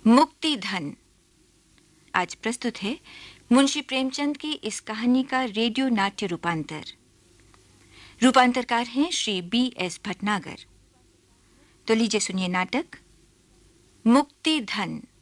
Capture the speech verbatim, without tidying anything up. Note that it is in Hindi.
मुक्ति धन। आज प्रस्तुत है मुंशी प्रेमचंद की इस कहानी का रेडियो नाट्य रूपांतर। रूपांतरकार हैं श्री बी एस भटनागर। तो लीजिए सुनिए नाटक मुक्ति धन।